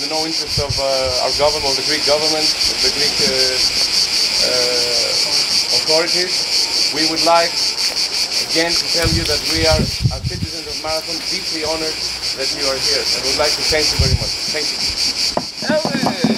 the no interest of our government, of the Greek government, of the Greek authorities. We would like again to tell you that we are, as citizens of Marathon, deeply honored that you are here, and would like to thank you very much. Thank you.